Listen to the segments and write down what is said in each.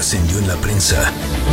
trascendió en la prensa.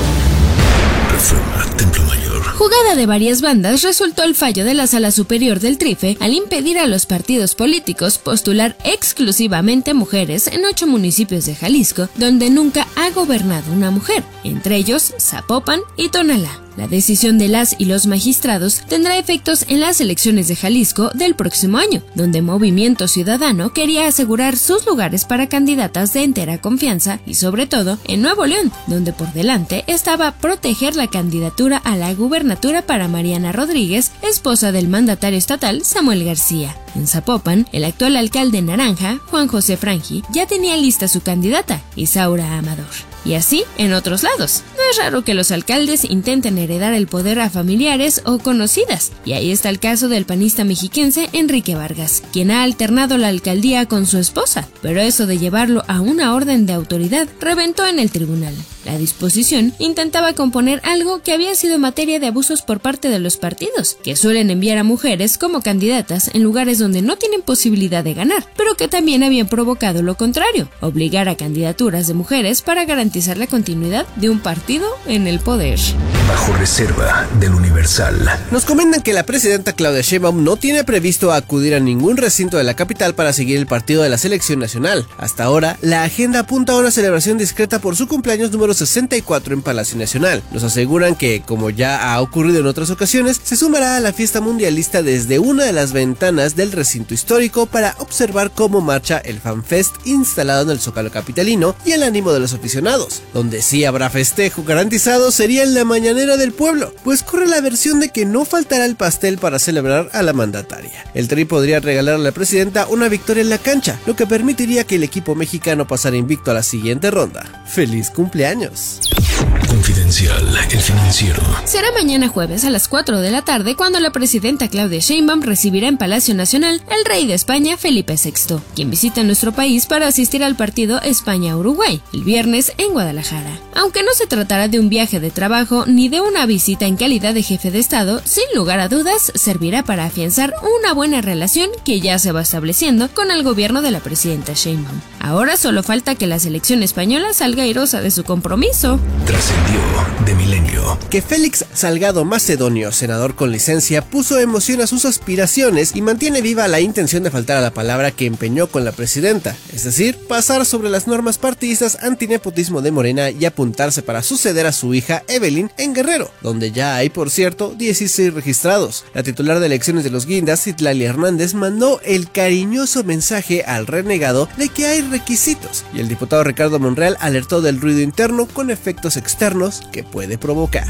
Reforma, Templo Mayor. Jugada de varias bandas resultó el fallo de la Sala Superior del Trife al impedir a los partidos políticos postular exclusivamente mujeres en 8 municipios de Jalisco, donde nunca ha gobernado una mujer, entre ellos Zapopan y Tonalá. La decisión de las y los magistrados tendrá efectos en las elecciones de Jalisco del próximo año, donde Movimiento Ciudadano quería asegurar sus lugares para candidatas de entera confianza y sobre todo en Nuevo León, donde por delante estaba proteger la candidatura a la gubernatura para Mariana Rodríguez, esposa del mandatario estatal Samuel García. En Zapopan, el actual alcalde naranja, Juan José Frangi, ya tenía lista su candidata, Isaura Amador. Y así en otros lados. No es raro que los alcaldes intenten heredar el poder a familiares o conocidas, y ahí está el caso del panista mexiquense Enrique Vargas, quien ha alternado la alcaldía con su esposa, pero eso de llevarlo a una orden de autoridad reventó en el tribunal. La disposición intentaba componer algo que había sido materia de abusos por parte de los partidos, que suelen enviar a mujeres como candidatas en lugares donde no tienen posibilidad de ganar, pero que también habían provocado lo contrario, obligar a candidaturas de mujeres para garantizar la continuidad de un partido en el poder. Bajo reserva del Universal. Nos comentan que la presidenta Claudia Sheinbaum no tiene previsto acudir a ningún recinto de la capital para seguir el partido de la selección nacional. Hasta ahora, la agenda apunta a una celebración discreta por su cumpleaños número 64 en Palacio Nacional. Nos aseguran que, como ya ha ocurrido en otras ocasiones, se sumará a la fiesta mundialista desde una de las ventanas del recinto histórico para observar cómo marcha el FanFest instalado en el Zócalo capitalino y el ánimo de los aficionados. Donde sí habrá festejo garantizado sería en la mañanera del pueblo, pues corre la versión de que no faltará el pastel para celebrar a la mandataria. El Tri podría regalar a la presidenta una victoria en la cancha, lo que permitiría que el equipo mexicano pasara invicto a la siguiente ronda. ¡Feliz cumpleaños! Confidencial, El Financiero. Será mañana jueves a las 4 de la tarde cuando la presidenta Claudia Sheinbaum recibirá en Palacio Nacional al rey de España, Felipe VI, quien visita nuestro país para asistir al partido España-Uruguay, el viernes en Guadalajara. Aunque no se tratará de un viaje de trabajo ni de una visita en calidad de jefe de Estado, sin lugar a dudas servirá para afianzar una buena relación que ya se va estableciendo con el gobierno de la presidenta Sheinbaum. Ahora solo falta que la selección española salga airosa de su compromiso. Trascendió de Milenio. Que Félix Salgado Macedonio, senador con licencia, puso emoción a sus aspiraciones y mantiene viva la intención de faltar a la palabra que empeñó con la presidenta, es decir, pasar sobre las normas partidistas antinepotismo de Morena y apuntarse para suceder a su hija Evelyn en Guerrero, donde ya hay, por cierto, 16 registrados. La titular de elecciones de los Guindas, Citlali Hernández, mandó el cariñoso mensaje al renegado de que hay requisitos, y el diputado Ricardo Monreal alertó del ruido interno con efectos externos que puede provocar.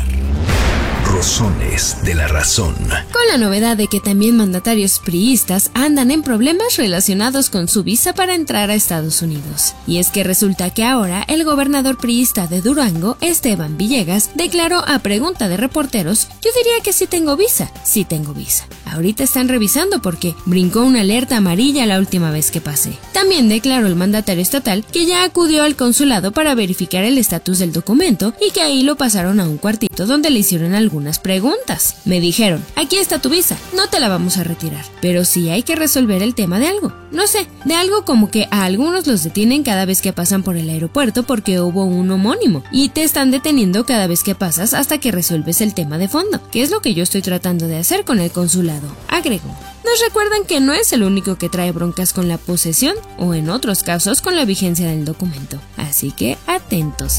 Rozones de la razón. Con la novedad de que también mandatarios priistas andan en problemas relacionados con su visa para entrar a Estados Unidos. Y es que resulta que ahora el gobernador priista de Durango, Esteban Villegas, declaró a pregunta de reporteros: yo diría que sí tengo visa. Ahorita están revisando porque brincó una alerta amarilla la última vez que pasé. También declaró el mandatario estatal que ya acudió al consulado para verificar el estatus del documento y que ahí lo pasaron a un cuartito donde le hicieron algunas preguntas. Me dijeron: aquí está tu visa, no te la vamos a retirar, pero sí hay que resolver el tema de algo. No sé, de algo como que a algunos los detienen cada vez que pasan por el aeropuerto porque hubo un homónimo y te están deteniendo cada vez que pasas hasta que resuelves el tema de fondo, que es lo que yo estoy tratando de hacer con el consulado, agregó. Nos recuerdan que no es el único que trae broncas con la posesión o en otros casos con la vigencia del documento, así que atentos,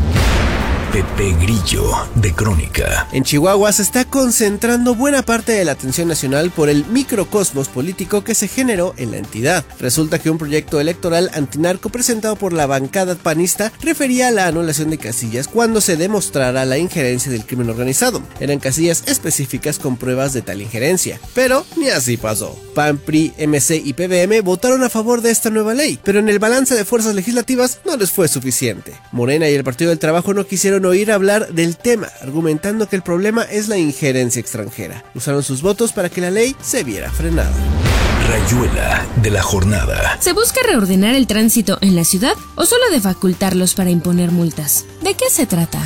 Pepe Grillo, de Crónica. En Chihuahua se está concentrando buena parte de la atención nacional por el microcosmos político que se generó en la entidad. Resulta que un proyecto electoral antinarco presentado por la bancada panista refería a la anulación de casillas cuando se demostrara la injerencia del crimen organizado. Eran casillas específicas con pruebas de tal injerencia, pero ni así pasó. PAN, PRI, MC y PBM votaron a favor de esta nueva ley, pero en el balance de fuerzas legislativas no les fue suficiente. Morena y el Partido del Trabajo no quisieron oír hablar del tema, argumentando que el problema es la injerencia extranjera. Usaron sus votos para que la ley se viera frenada. Rayuela de la jornada. ¿Se busca reordenar el tránsito en la ciudad o solo de facultarlos para imponer multas? ¿De qué se trata?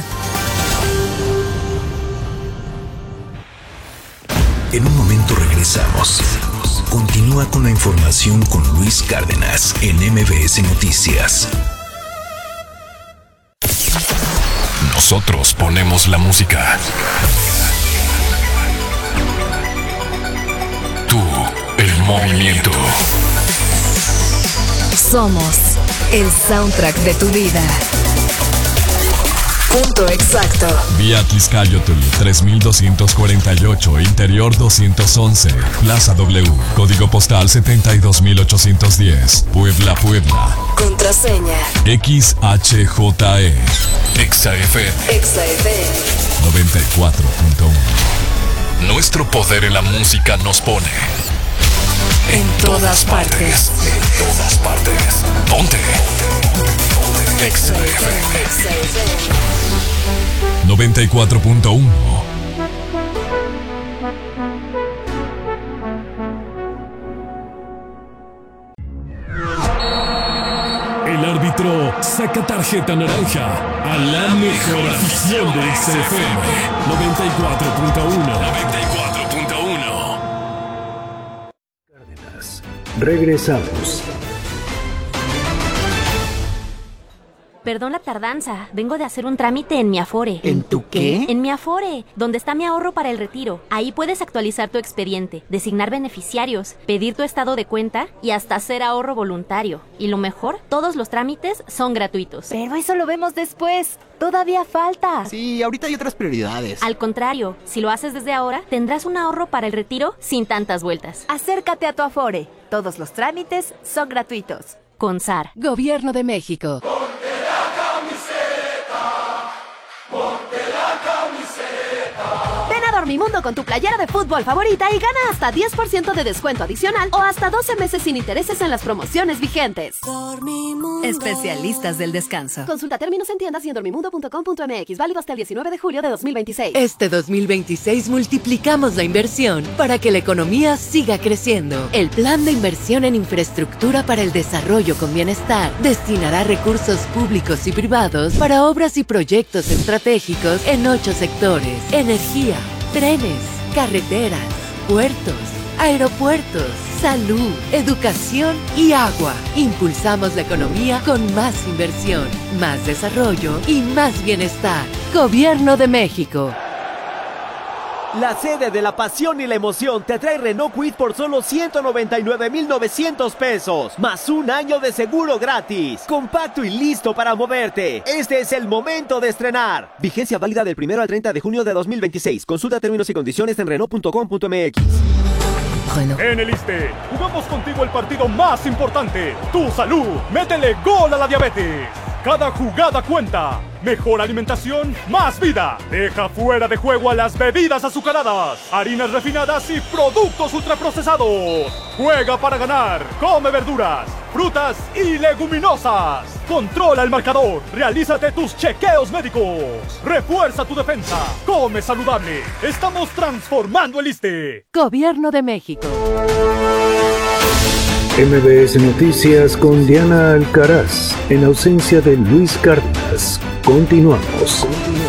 En un momento regresamos. Continúa con la información con Luis Cárdenas en MBS Noticias. Nosotros ponemos la música. Tú, el movimiento. Somos el soundtrack de tu vida. Punto exacto. Vía Tliscayotl 3248, Interior 211, Plaza W, Código Postal 72810, Puebla, Puebla. Contraseña XHJE. XFM. 94.1. Nuestro poder en la música nos pone en todas partes. En todas partes. Ponte. XFM. 94.1. El árbitro saca tarjeta naranja a la mejor afición de XFM 94.1. 94.1. Regresamos. Perdón la tardanza, vengo de hacer un trámite en mi Afore. ¿En tu qué? En mi Afore, donde está mi ahorro para el retiro. Ahí puedes actualizar tu expediente, designar beneficiarios, pedir tu estado de cuenta y hasta hacer ahorro voluntario. Y lo mejor, todos los trámites son gratuitos. Pero eso lo vemos después. Todavía falta. Sí, ahorita hay otras prioridades. Al contrario, si lo haces desde ahora, tendrás un ahorro para el retiro sin tantas vueltas. Acércate a tu Afore. Todos los trámites son gratuitos. CONSAR. Gobierno de México. Ven a Dormimundo con tu playera de fútbol favorita y gana hasta 10% de descuento adicional o hasta 12 meses sin intereses en las promociones vigentes. Dormimundo. Especialistas del descanso. Consulta términos en tiendas y en dormimundo.com.mx. Válido hasta el 19 de julio de 2026. Este 2026 multiplicamos la inversión para que la economía siga creciendo. El Plan de Inversión en Infraestructura para el Desarrollo con Bienestar destinará recursos públicos y privados para obras y proyectos estratégicos en 8 sectores: energía, trenes, carreteras, puertos, aeropuertos, salud, educación y agua. Impulsamos la economía con más inversión, más desarrollo y más bienestar. Gobierno de México. La sede de la pasión y la emoción te trae Renault Kwid por solo 199,900 pesos, más un año de seguro gratis. Compacto y listo para moverte. Este es el momento de estrenar. Vigencia válida del 1 al 30 de junio de 2026. Consulta términos y condiciones en Renault.com.mx. En el ISSSTE, jugamos contigo el partido más importante, tu salud. Métele gol a la diabetes. Cada jugada cuenta. Mejor alimentación, más vida. Deja fuera de juego a las bebidas azucaradas, harinas refinadas y productos ultraprocesados. Juega para ganar. Come verduras, frutas y leguminosas. Controla el marcador. Realízate tus chequeos médicos. Refuerza tu defensa. Come saludable. Estamos transformando el ISSSTE. Gobierno de México. MBS Noticias con Diana Alcaraz, en ausencia de Luis Cárdenas. Continuamos.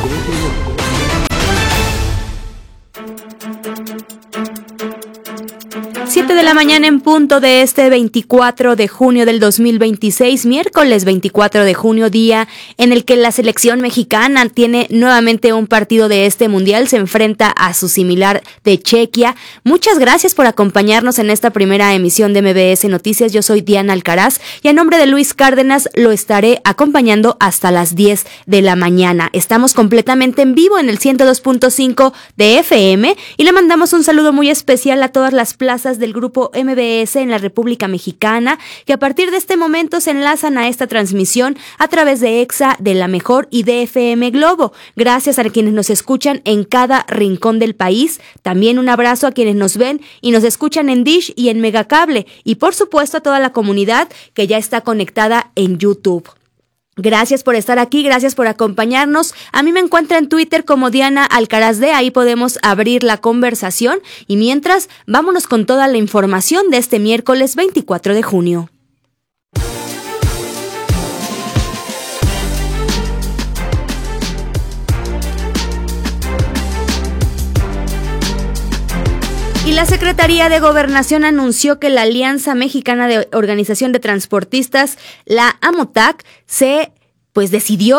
7 de la mañana en punto de este 24 de junio del 2026, miércoles 24 de junio, día en el que la selección mexicana tiene nuevamente un partido de este mundial, se enfrenta a su similar de Chequia. Muchas gracias por acompañarnos en esta primera emisión de MBS Noticias. Yo soy Diana Alcaraz y a nombre de Luis Cárdenas lo estaré acompañando hasta las 10 de la mañana. Estamos completamente en vivo en el 102.5 de FM y le mandamos un saludo muy especial a todas las plazas del grupo MBS en la República Mexicana, que a partir de este momento se enlazan a esta transmisión a través de EXA, de La Mejor y de FM Globo. Gracias a quienes nos escuchan en cada rincón del país. También un abrazo a quienes nos ven y nos escuchan en Dish y en Megacable. Y por supuesto a toda la comunidad que ya está conectada en YouTube. Gracias por estar aquí, gracias por acompañarnos. A mí me encuentra en Twitter como Diana Alcaraz D, ahí podemos abrir la conversación. Y mientras, vámonos con toda la información de este miércoles 24 de junio. Y la Secretaría de Gobernación anunció que la Alianza Mexicana de Organización de Transportistas, la AMOTAC, decidió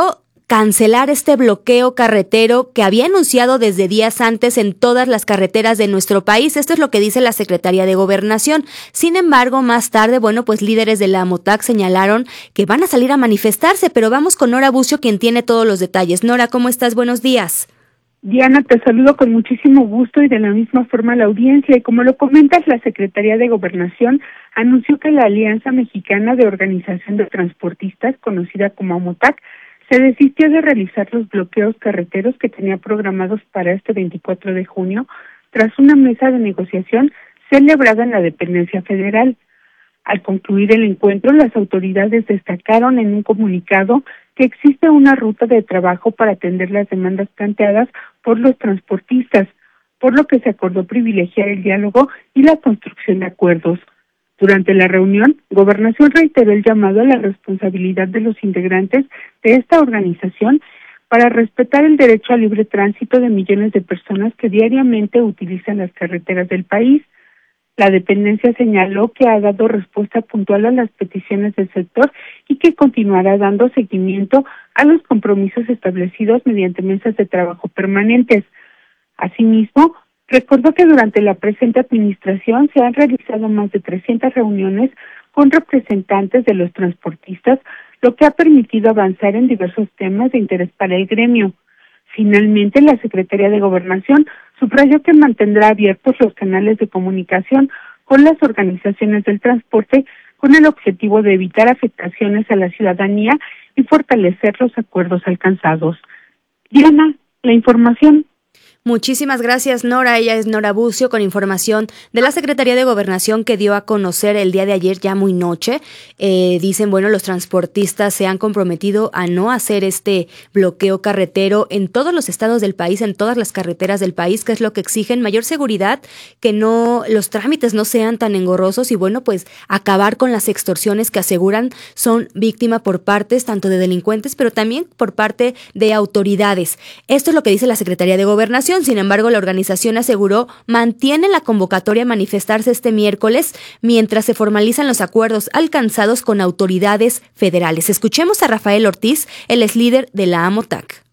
cancelar este bloqueo carretero que había anunciado desde días antes en todas las carreteras de nuestro país. Esto es lo que dice la Secretaría de Gobernación. Sin embargo, más tarde, pues líderes de la AMOTAC señalaron que van a salir a manifestarse, pero vamos con Nora Bucio, quien tiene todos los detalles. Nora, ¿cómo estás? Buenos días. Diana, te saludo con muchísimo gusto y de la misma forma a la audiencia. Y como lo comentas, la Secretaría de Gobernación anunció que la Alianza Mexicana de Organización de Transportistas, conocida como AMOTAC, se desistió de realizar los bloqueos carreteros que tenía programados para este 24 de junio, tras una mesa de negociación celebrada en la dependencia federal. Al concluir el encuentro, las autoridades destacaron en un comunicado que existe una ruta de trabajo para atender las demandas planteadas por los transportistas, por lo que se acordó privilegiar el diálogo y la construcción de acuerdos. Durante la reunión, Gobernación reiteró el llamado a la responsabilidad de los integrantes de esta organización para respetar el derecho al libre tránsito de millones de personas que diariamente utilizan las carreteras del país. La dependencia señaló que ha dado respuesta puntual a las peticiones del sector y que continuará dando seguimiento a los compromisos establecidos mediante mesas de trabajo permanentes. Asimismo, recordó que durante la presente administración se han realizado más de 300 reuniones con representantes de los transportistas, lo que ha permitido avanzar en diversos temas de interés para el gremio. Finalmente, la Secretaría de Gobernación subrayó que mantendrá abiertos los canales de comunicación con las organizaciones del transporte con el objetivo de evitar afectaciones a la ciudadanía y fortalecer los acuerdos alcanzados. Diana, la información. Muchísimas gracias, Nora. Ella es Nora Bucio con información de la Secretaría de Gobernación que dio a conocer el día de ayer, ya muy noche. Dicen, los transportistas se han comprometido a no hacer este bloqueo carretero en todos los estados del país, en todas las carreteras del país, que es lo que exigen: mayor seguridad, que los trámites no sean tan engorrosos y acabar con las extorsiones que aseguran son víctima por partes tanto de delincuentes, pero también por parte de autoridades. Esto es lo que dice la Secretaría de Gobernación. Sin embargo, la organización aseguró mantiene la convocatoria a manifestarse este miércoles mientras se formalizan los acuerdos alcanzados con autoridades federales. Escuchemos a Rafael Ortiz, él es líder de la AMOTAC.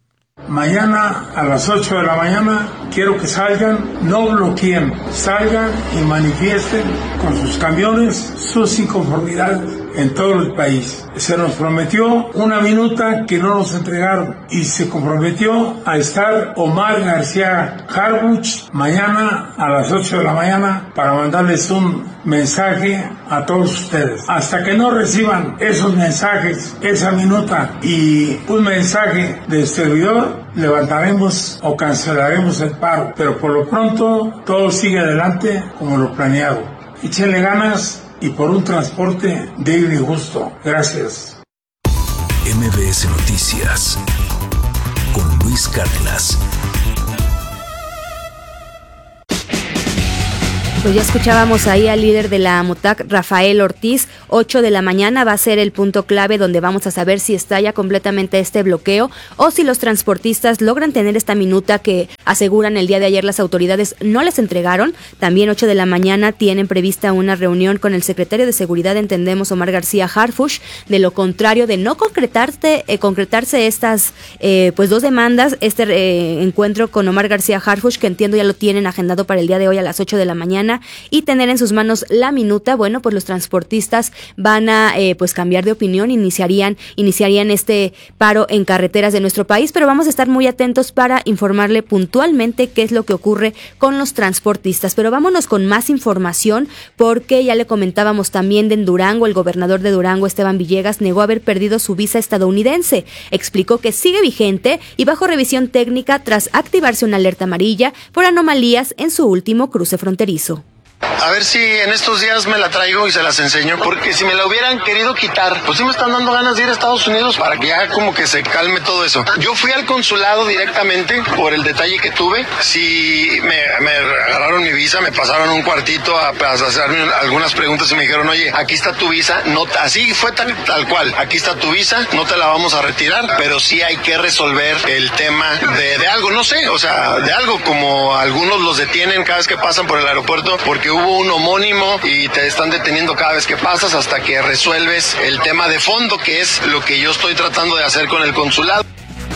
Mañana a las 8 de la mañana quiero que salgan, no bloqueen, salgan y manifiesten con sus camiones sus inconformidades en todo el país. Se nos prometió una minuta que no nos entregaron y se comprometió a estar Omar García Harfuch mañana a las 8 de la mañana para mandarles un mensaje a todos ustedes. Hasta que no reciban esos mensajes, esa minuta y un mensaje del servidor, levantaremos o cancelaremos el paro. Pero por lo pronto todo sigue adelante como lo planeado. Échenle ganas y por un transporte digno y justo. Gracias. MBS Noticias con Luis Cárdenas. Pues ya escuchábamos ahí al líder de la AMOTAC, Rafael Ortiz. 8 de la mañana va a ser el punto clave donde vamos a saber si estalla completamente este bloqueo o si los transportistas logran tener esta minuta que aseguran el día de ayer las autoridades no les entregaron. También 8 de la mañana tienen prevista una reunión con el secretario de Seguridad, entendemos, Omar García Harfuch. De lo contrario, de no concretarse estas dos demandas, encuentro con Omar García Harfuch, que entiendo ya lo tienen agendado para el día de hoy a las 8 de la mañana, y tener en sus manos la minuta, los transportistas van a cambiar de opinión, iniciarían este paro en carreteras de nuestro país, pero vamos a estar muy atentos para informarle puntualmente qué es lo que ocurre con los transportistas. Pero vámonos con más información, porque ya le comentábamos también en Durango, el gobernador de Durango, Esteban Villegas, negó haber perdido su visa estadounidense. Explicó que sigue vigente y bajo revisión técnica tras activarse una alerta amarilla por anomalías en su último cruce fronterizo. A ver si en estos días me la traigo y se las enseño, porque si me la hubieran querido quitar, pues sí me están dando ganas de ir a Estados Unidos para que ya como que se calme todo eso. Yo fui al consulado directamente por el detalle que tuve. Sí, me agarraron mi visa, me pasaron un cuartito a hacerme algunas preguntas y me dijeron, oye, aquí está tu visa. No, así fue tal cual, aquí está tu visa, no te la vamos a retirar, pero sí hay que resolver el tema de algo, no sé, o sea, de algo como algunos los detienen cada vez que pasan por el aeropuerto porque hubo un homónimo y te están deteniendo cada vez que pasas hasta que resuelves el tema de fondo, que es lo que yo estoy tratando de hacer con el consulado.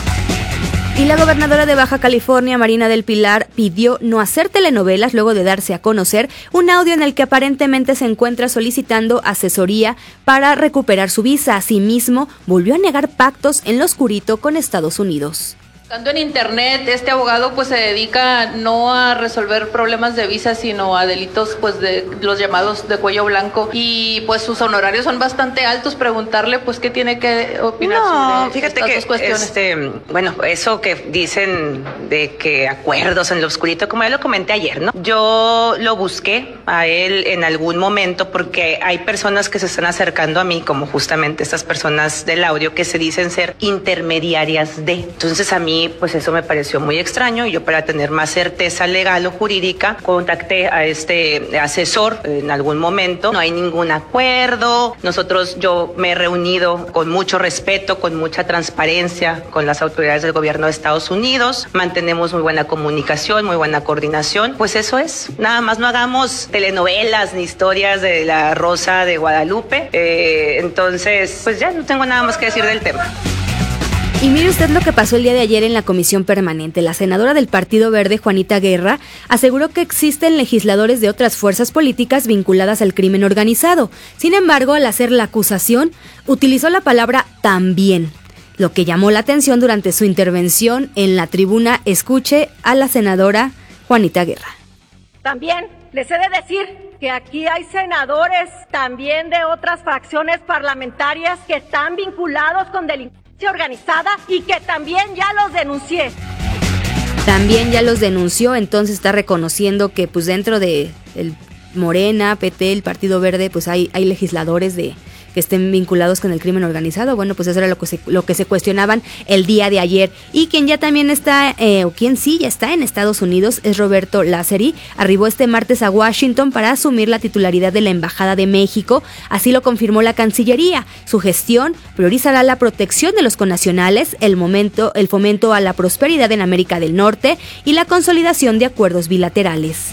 Y la gobernadora de Baja California, Marina del Pilar, pidió no hacer telenovelas luego de darse a conocer un audio en el que aparentemente se encuentra solicitando asesoría para recuperar su visa. Asimismo, volvió a negar pactos en lo oscurito con Estados Unidos. Buscando en internet, este abogado pues se dedica no a resolver problemas de visa, sino a delitos pues de los llamados de cuello blanco, y pues sus honorarios son bastante altos. Preguntarle pues qué tiene que opinar sobre estas dos cuestiones. Bueno, eso que dicen de que acuerdos en lo oscurito, como ya lo comenté ayer, ¿no? Yo lo busqué a él en algún momento porque hay personas que se están acercando a mí, como justamente estas personas del audio que se dicen ser intermediarias de. Entonces a mí pues eso me pareció muy extraño, y yo, para tener más certeza legal o jurídica, contacté a este asesor en algún momento. No hay ningún acuerdo. Yo me he reunido con mucho respeto, con mucha transparencia con las autoridades del gobierno de Estados Unidos. Mantenemos muy buena comunicación, muy buena coordinación. Pues eso es. Nada más no hagamos telenovelas ni historias de la Rosa de Guadalupe. Entonces, pues ya no tengo nada más que decir del tema. Y mire usted lo que pasó el día de ayer en la Comisión Permanente. La senadora del Partido Verde, Juanita Guerra, aseguró que existen legisladores de otras fuerzas políticas vinculadas al crimen organizado. Sin embargo, al hacer la acusación, utilizó la palabra también, lo que llamó la atención durante su intervención en la tribuna. Escuche a la senadora Juanita Guerra. También les he de decir que aquí hay senadores también de otras fracciones parlamentarias que están vinculados con delincuencia organizada y que también ya los denuncié. También ya los denunció, entonces está reconociendo que pues dentro de el Morena, PT, el Partido Verde, pues hay legisladores que estén vinculados con el crimen organizado. Bueno, pues eso era lo que se cuestionaban el día de ayer. Y quien ya también está, ya está en Estados Unidos, es Roberto Lázari. Arribó este martes a Washington para asumir la titularidad de la Embajada de México. Así lo confirmó la Cancillería. Su gestión priorizará la protección de los connacionales, el fomento a la prosperidad en América del Norte y la consolidación de acuerdos bilaterales.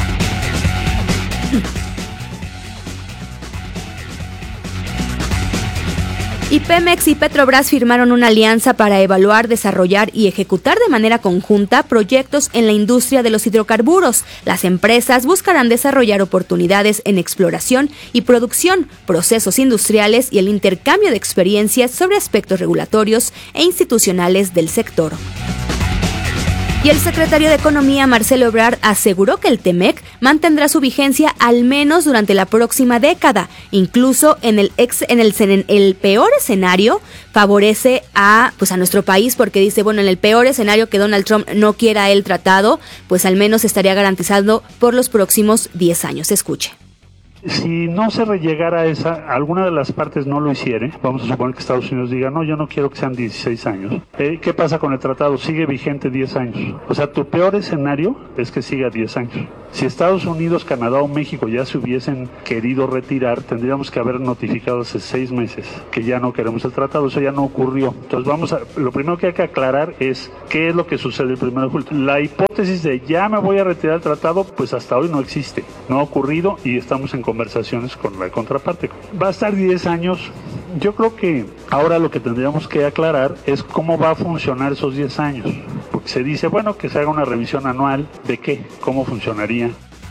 Y Pemex y Petrobras firmaron una alianza para evaluar, desarrollar y ejecutar de manera conjunta proyectos en la industria de los hidrocarburos. Las empresas buscarán desarrollar oportunidades en exploración y producción, procesos industriales y el intercambio de experiencias sobre aspectos regulatorios e institucionales del sector. Y el secretario de Economía, Marcelo Ebrard, aseguró que el TEMEC mantendrá su vigencia al menos durante la próxima década. Incluso en el peor escenario favorece a nuestro país, porque dice, bueno, en el peor escenario que Donald Trump no quiera el tratado, pues al menos estaría garantizado por los próximos 10 años. Escuche. Si no se llegara a alguna de las partes no lo hiciere, vamos a suponer que Estados Unidos diga, no, yo no quiero que sean 16 años. ¿Qué pasa con el tratado? Sigue vigente 10 años. O sea, tu peor escenario es que siga 10 años. Si Estados Unidos, Canadá o México ya se hubiesen querido retirar, tendríamos que haber notificado hace 6 meses que ya no queremos el tratado. Eso ya no ocurrió. Entonces lo primero que hay que aclarar es qué es lo que sucede el 1 de julio. La hipótesis de ya me voy a retirar el tratado, pues hasta hoy no existe. No ha ocurrido y estamos en conversaciones con la contraparte. Va a estar 10 años. Yo creo que ahora lo que tendríamos que aclarar es cómo va a funcionar esos 10 años. Porque se dice, bueno, que se haga una revisión anual. ¿De qué? ¿Cómo funcionaría?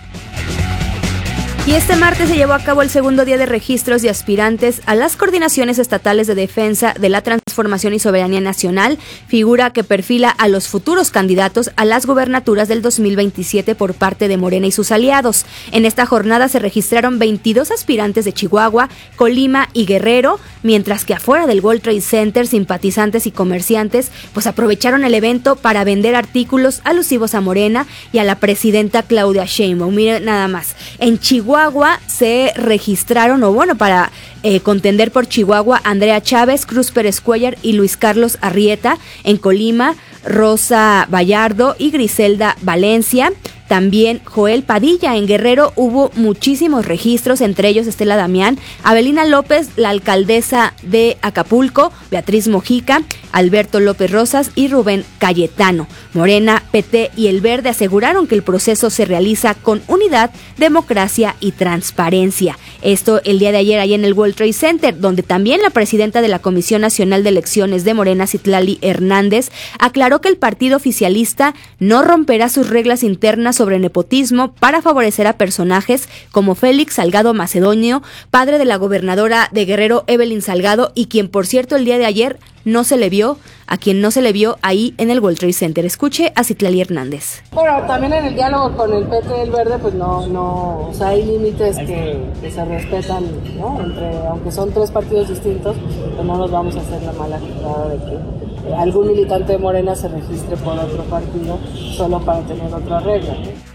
Y este martes se llevó a cabo el segundo día de registros de aspirantes a las coordinaciones estatales de defensa de la transformación y soberanía nacional, figura que perfila a los futuros candidatos a las gubernaturas del 2027 por parte de Morena y sus aliados. En esta jornada se registraron 22 aspirantes de Chihuahua, Colima y Guerrero, mientras que afuera del World Trade Center, simpatizantes y comerciantes pues aprovecharon el evento para vender artículos alusivos a Morena y a la presidenta Claudia Sheinbaum. Miren nada más, en Chihuahua se registraron, para contender por Chihuahua, Andrea Chávez, Cruz Pérez Cuellar y Luis Carlos Arrieta. En Colima, Rosa Vallardo y Griselda Valencia. También Joel Padilla. En Guerrero hubo muchísimos registros, entre ellos Estela Damián, Abelina López, la alcaldesa de Acapulco, Beatriz Mojica, Alberto López Rosas y Rubén Cayetano. Morena, PT y El Verde aseguraron que el proceso se realiza con unidad, democracia y transparencia. Esto el día de ayer allá en el World Trade Center, donde también la presidenta de la Comisión Nacional de Elecciones de Morena, Citlali Hernández, aclaró que el partido oficialista no romperá sus reglas internas sobre nepotismo para favorecer a personajes como Félix Salgado Macedonio, padre de la gobernadora de Guerrero, Evelyn Salgado, y quien, por cierto, el día de ayer no se le vio ahí en el World Trade Center. Escuche a Citlali Hernández. Bueno, también en el diálogo con el PT y el Verde, pues no, o sea, hay límites que se respetan, ¿no? Aunque son tres partidos distintos, pues no nos vamos a hacer la mala jugada de que algún militante de Morena se registre por otro partido solo para tener otra regla, ¿no?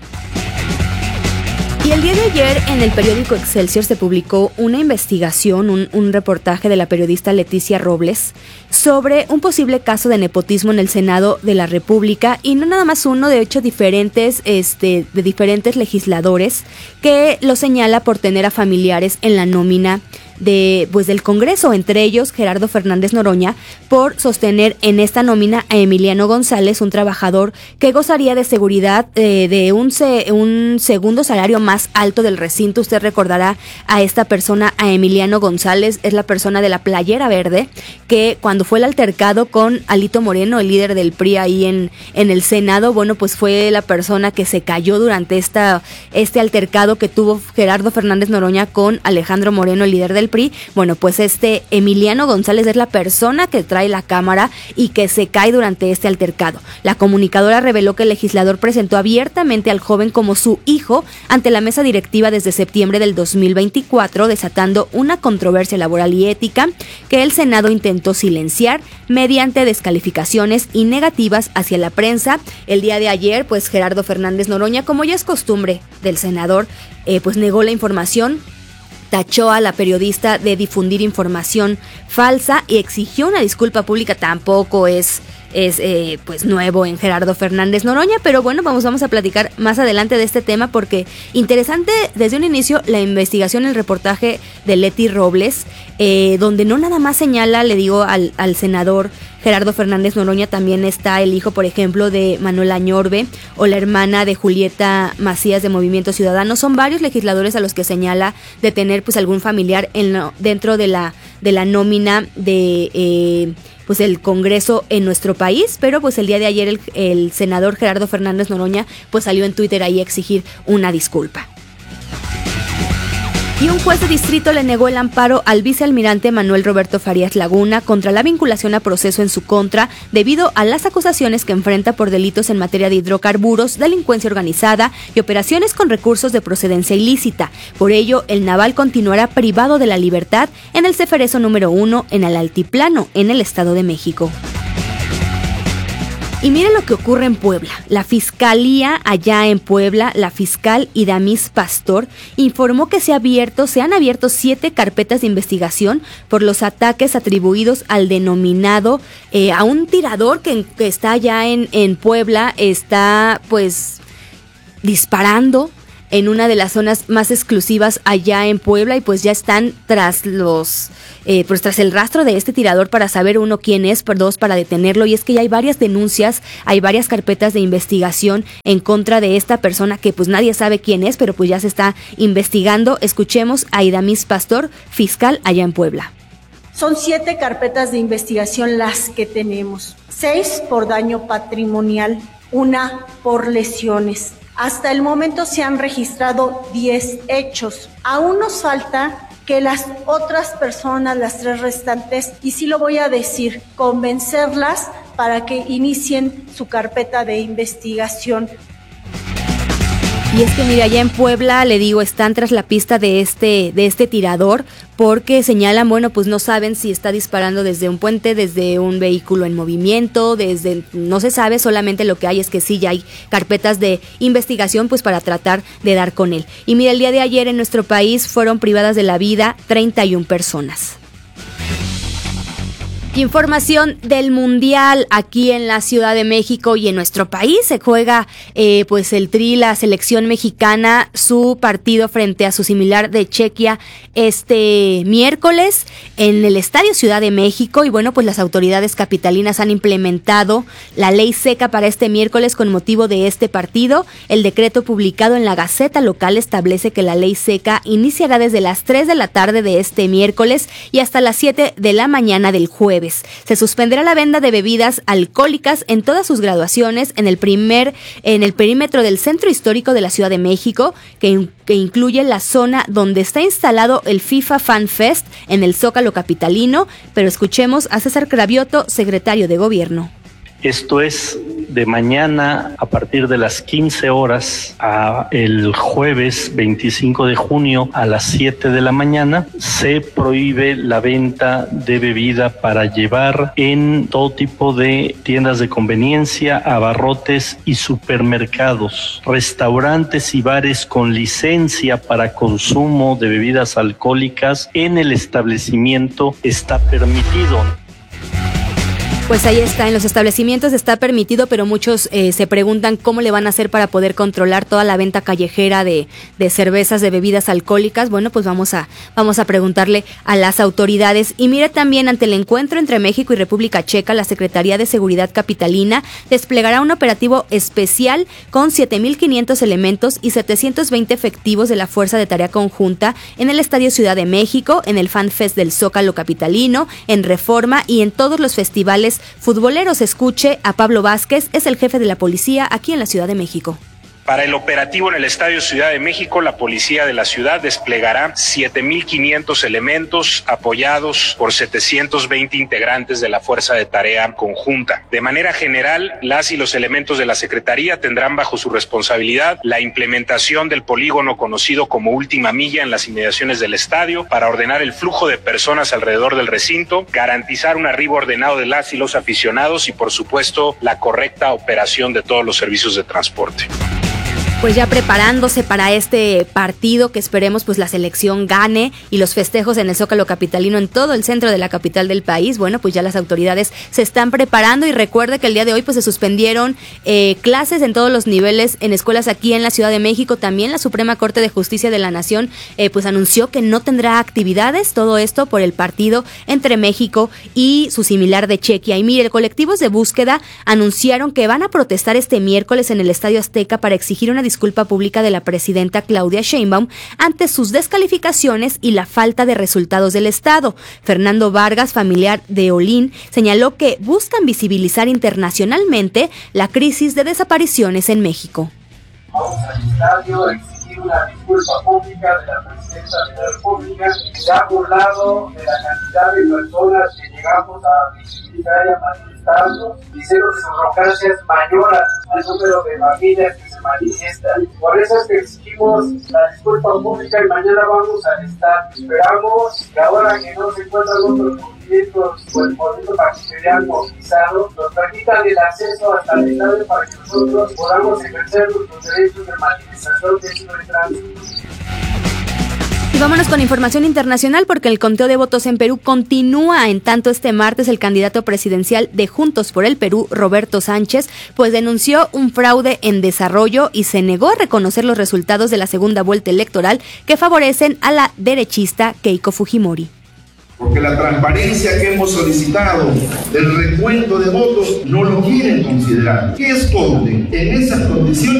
Y el día de ayer en el periódico Excelsior se publicó una investigación, un reportaje de la periodista Leticia Robles sobre un posible caso de nepotismo en el Senado de la República, y no nada más uno, de hecho diferentes legisladores que lo señala por tener a familiares en la nómina del Congreso, entre ellos Gerardo Fernández Noroña, por sostener en esta nómina a Emiliano González, un trabajador que gozaría de seguridad de un segundo salario más alto del recinto. Usted recordará a esta persona, a Emiliano González, es la persona de la playera verde, que cuando fue el altercado con Alito Moreno, el líder del PRI ahí en el Senado, bueno, pues fue la persona que se cayó durante este altercado que tuvo Gerardo Fernández Noroña con Alejandro Moreno, el líder del PRI. Bueno, pues Emiliano González es la persona que trae la cámara y que se cae durante este altercado. La comunicadora reveló que el legislador presentó abiertamente al joven como su hijo ante la mesa directiva desde septiembre del 2024, desatando una controversia laboral y ética que el Senado intentó silenciar mediante descalificaciones y negativas hacia la prensa. El día de ayer, pues Gerardo Fernández Noroña, como ya es costumbre del senador, pues negó la información, tachó a la periodista de difundir información falsa y exigió una disculpa pública. Tampoco es pues nuevo en Gerardo Fernández Noroña, pero bueno, vamos a platicar más adelante de este tema, porque interesante desde un inicio la investigación, el reportaje de Leti Robles, donde no nada más señala, le digo, al senador Gerardo Fernández Noroña, también está el hijo, por ejemplo, de Manuel Añorbe, o la hermana de Julieta Macías de Movimiento Ciudadano. Son varios legisladores a los que señala de tener pues algún familiar dentro de la nómina de pues el Congreso en nuestro país, pero pues el día de ayer el senador Gerardo Fernández Noroña pues salió en Twitter ahí a exigir una disculpa. Y un juez de distrito le negó el amparo al vicealmirante Manuel Roberto Farías Laguna contra la vinculación a proceso en su contra debido a las acusaciones que enfrenta por delitos en materia de hidrocarburos, delincuencia organizada y operaciones con recursos de procedencia ilícita. Por ello, el naval continuará privado de la libertad en el Ceferezo número 1 en el Altiplano, en el Estado de México. Y mire lo que ocurre en Puebla. La fiscalía allá en Puebla, la fiscal Idamis Pastor, informó que se han abierto 7 carpetas de investigación por los ataques atribuidos al denominado, a un tirador que está allá en Puebla, está pues disparando en una de las zonas más exclusivas allá en Puebla, y pues ya están tras el rastro de este tirador para saber, uno, quién es, dos, para detenerlo. Y es que ya hay varias denuncias, hay varias carpetas de investigación en contra de esta persona que pues nadie sabe quién es, pero pues ya se está investigando. Escuchemos a Idamis Pastor, fiscal allá en Puebla. Son 7 carpetas de investigación las que tenemos, 6 por daño patrimonial, 1 por lesiones. Hasta el momento se han registrado 10 hechos. Aún nos falta que las otras personas, las 3 restantes, y sí lo voy a decir, convencerlas para que inicien su carpeta de investigación. Y es que mira, allá en Puebla, le digo, están tras la pista de este tirador, porque señalan, bueno, pues no saben si está disparando desde un puente, desde un vehículo en movimiento, no se sabe, solamente lo que hay es que sí ya hay carpetas de investigación pues para tratar de dar con él. Y mira, el día de ayer en nuestro país fueron privadas de la vida 31 personas. Información del Mundial aquí en la Ciudad de México y en nuestro país. Se juega pues el Tri, la selección mexicana, su partido frente a su similar de Chequia este miércoles en el Estadio Ciudad de México. Y bueno, pues las autoridades capitalinas han implementado la ley seca para este miércoles con motivo de este partido. El decreto publicado en la Gaceta Local establece que la ley seca iniciará desde las 3 de la tarde de este miércoles y hasta las 7 de la mañana del jueves. Se suspenderá la venta de bebidas alcohólicas en todas sus graduaciones en el perímetro del Centro Histórico de la Ciudad de México, que incluye la zona donde está instalado el FIFA Fan Fest en el Zócalo capitalino. Pero escuchemos a César Cravioto, secretario de Gobierno. Esto es de mañana a partir de las 15 horas a el jueves 25 de junio a las 7 de la mañana. Se prohíbe la venta de bebida para llevar en todo tipo de tiendas de conveniencia, abarrotes y supermercados. Restaurantes y bares con licencia para consumo de bebidas alcohólicas en el establecimiento está permitido. Pues ahí está, en los establecimientos está permitido, pero muchos se preguntan cómo le van a hacer para poder controlar toda la venta callejera de cervezas, de bebidas alcohólicas. Bueno, pues vamos a preguntarle a las autoridades. Y mire, también ante el encuentro entre México y República Checa, la Secretaría de Seguridad Capitalina desplegará un operativo especial con 7,500 elementos y 720 efectivos de la Fuerza de Tarea Conjunta en el Estadio Ciudad de México, en el Fan Fest del Zócalo capitalino, en Reforma y en todos los festivales futboleros. Escuche a Pablo Vázquez, es el jefe de la policía aquí en la Ciudad de México. Para el operativo en el Estadio Ciudad de México, la Policía de la Ciudad desplegará 7,500 elementos apoyados por 720 integrantes de la Fuerza de Tarea Conjunta. De manera general, las y los elementos de la Secretaría tendrán bajo su responsabilidad la implementación del polígono conocido como Última Milla en las inmediaciones del estadio para ordenar el flujo de personas alrededor del recinto, garantizar un arribo ordenado de las y los aficionados y, por supuesto, la correcta operación de todos los servicios de transporte. Pues ya preparándose para este partido que esperemos pues la selección gane y los festejos en el Zócalo capitalino en todo el centro de la capital del país. Bueno, pues ya las autoridades se están preparando y recuerde que el día de hoy pues se suspendieron clases en todos los niveles en escuelas aquí en la Ciudad de México. También la Suprema Corte de Justicia de la Nación pues anunció que no tendrá actividades, todo esto por el partido entre México y su similar de Chequia. Y mire, colectivos de búsqueda anunciaron que van a protestar este miércoles en el Estadio Azteca para exigir una disculpa pública de la presidenta Claudia Sheinbaum ante sus descalificaciones y la falta de resultados del Estado. Fernando Vargas, familiar de Olín, señaló que buscan visibilizar internacionalmente la crisis de desapariciones en México. Vamos al estadio a exigir una disculpa pública de la presidenta de la República, que se ha burlado de la cantidad de personas que llegamos a visitar y a manifestarnos, diciendo que su arrogancia es mayor al número de familias que se manifiestan. Por eso es que exigimos la disculpa pública y mañana vamos al estadio. Esperamos que ahora que no se encuentran otros movimientos o el movimiento magisterial movilizado, nos permitan el acceso hasta el estadio para que nosotros podamos ejercer nuestros derechos de manifestación que es el tránsito. Y vámonos con información internacional porque el conteo de votos en Perú continúa. En tanto, este martes el candidato presidencial de Juntos por el Perú, Roberto Sánchez, pues denunció un fraude en desarrollo y se negó a reconocer los resultados de la segunda vuelta electoral que favorecen a la derechista Keiko Fujimori. Porque la transparencia que hemos solicitado del recuento de votos no lo quieren considerar. ¿Qué esconde? En esas condiciones